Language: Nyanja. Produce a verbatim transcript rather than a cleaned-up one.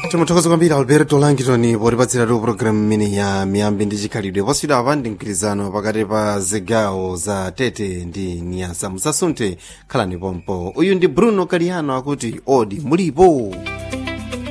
timuthokoza kwambiri Alberto Langitoni potipatsira tu programu imene ya miyambi ndi chikhalidwe poswira apa ndi mgwirizano pakati pa zigawo za Tete ndi Niasa. Musasunthe, khalani pompo. Uyu ndi Bruno Caliano akuti odi mulipo.